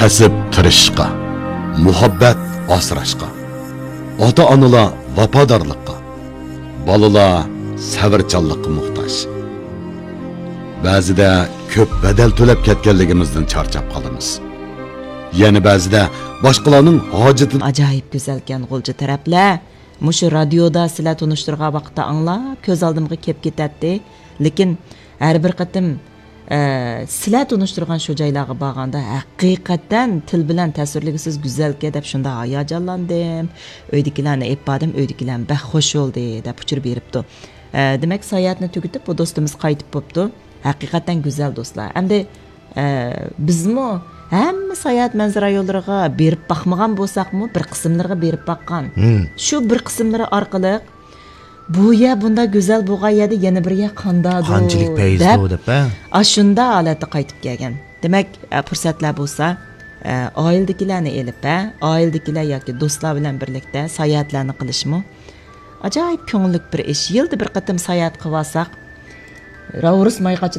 kasb tirishishga, muhabbat asrashga, ota-onalar vafodorlikqa, bolalar sabrchanlikqa muhtoj. Ba'zida ko'p badal to'lab ketganligimizdan charchab qolamiz. Yana ba'zida boshqalarning hojatini ajoyib go'zalkan g'ulji taraflar. Mushu radioda sizlar tunishtirgan vaqtda anglab ko'z oldimga kelib ketadi. Lekin har bir qatim sizlar tunishtirgan shu joylarga borganda haqiqatan til bilan tasvirligisiz go'zalka deb shunda hayajonlandim. Uydagilarni aytdim, uydagilar bah xush bo'ldi deb uchur beribdi. Demak sayohatni tugatib bu do'stimiz qaytib bo'pti. Haqiqatan go'zal do'stlar. Endi bizmi hamma sayohat manzara yo'llariga berib baxmagan bo'lsaqmi, bir qismlarga berib baqqan. Shu bir qismlari orqali bu ya bunda go'zal bo'lgan yerda yana bir ya qandadi. Qanchalik payizdi deb. Ashunda holatda qaytib kelgan. Demak, fursatlar bo'lsa, oildagilarni elib, oildagilar yoki do'stlar bilan birlikda sayohatlarni qilishmi? Ajoyib ko'ngillik bir ish. Yilda bir qatim sayohat qilsak, Ravrus mayqachi